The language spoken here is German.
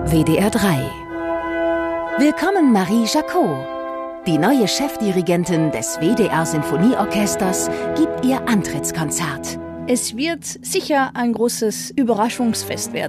WDR 3. Willkommen Marie Jacot. Die neue Chefdirigentin des WDR Sinfonieorchesters gibt ihr Antrittskonzert. Es wird sicher ein großes Überraschungsfest werden.